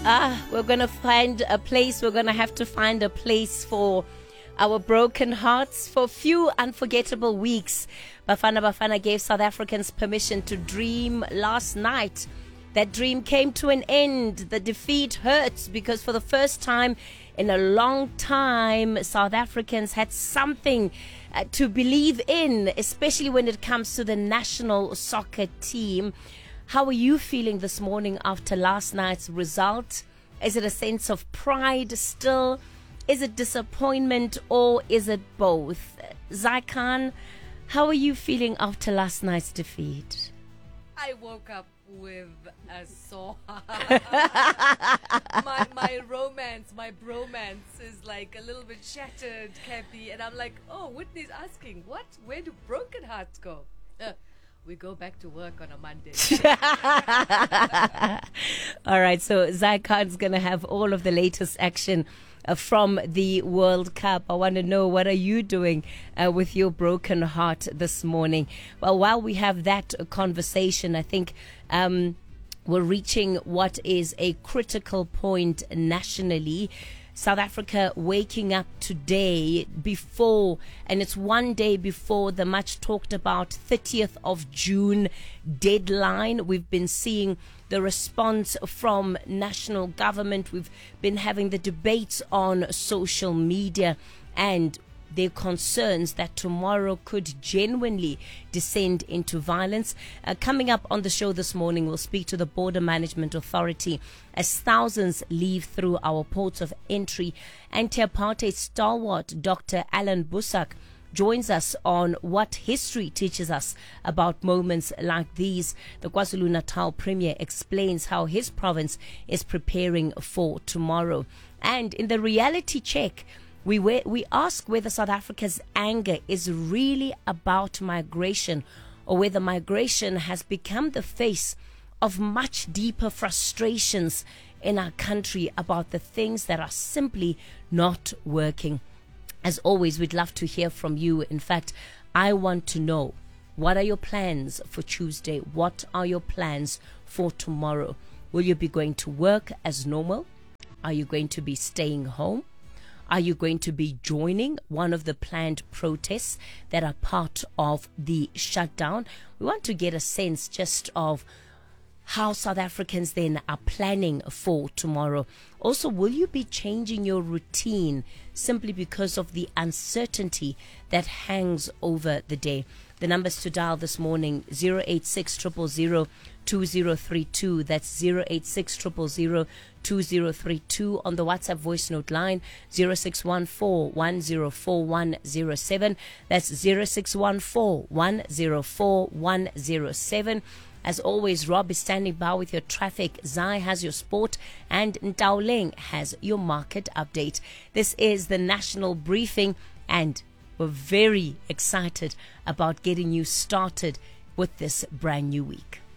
We're going to find a place. We're going to have to find a place for our broken hearts. For a few unforgettable weeks, Bafana gave South Africans permission to dream last night. That dream came to an end. The defeat hurts because for the first time in a long time, South Africans had something to believe in, especially when it comes to the national soccer team. How are you feeling this morning after last night's result? Is it a sense of pride still? Is it disappointment, or is it both? Zaikan, how are you feeling after last night's defeat? I woke up with a sore heart. my romance, my bromance is like a little bit shattered, Kathy. And I'm like, oh, Whitney's asking, what? Where do broken hearts go? We go back to work on a Monday. All right, so Zaikan's going to have all of the latest action from the World Cup. I want to know, what are you doing with your broken heart this morning? Well, while we have that conversation, I think we're reaching what is a critical point nationally. South Africa waking up today before, and it's one day before the much talked about 30th of June deadline. We've been seeing the response from national government. We've been having the debates on social media and their concerns that tomorrow could genuinely descend into violence. Coming up on the show this morning, we'll speak to the Border Management Authority as thousands leave through our ports of entry. Anti-apartheid stalwart Dr. Alan Busak joins us on what history teaches us about moments like these. The KwaZulu-Natal Premier explains how his province is preparing for tomorrow. And in the reality check, we ask whether South Africa's anger is really about migration, or whether migration has become the face of much deeper frustrations in our country about the things that are simply not working. As always, we'd love to hear from you. In fact, I want to know, what are your plans for Tuesday? What are your plans for tomorrow? Will you be going to work as normal? Are you going to be staying home? Are you going to be joining one of the planned protests that are part of the shutdown? We want to get a sense just of how South Africans then are planning for tomorrow. Also, will you be changing your routine simply because of the uncertainty that hangs over the day? The numbers to dial this morning, 086 000 2032. That's 086 000 2032. On the WhatsApp voice note line, 0614 104 107. That's 0614 104 107. As always, Rob is standing by with your traffic. Zai has your sport, and Ntaoleng has your market update. This is the National Briefing, and we're very excited about getting you started with this brand new week.